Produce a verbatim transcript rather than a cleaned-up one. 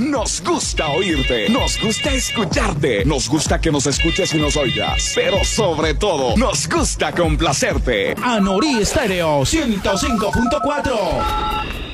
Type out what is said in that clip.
nos gusta oírte, nos gusta escucharte, nos gusta que nos escuches y nos oigas, pero sobre todo, nos gusta complacerte. Anorí Estéreo ciento cinco punto cuatro.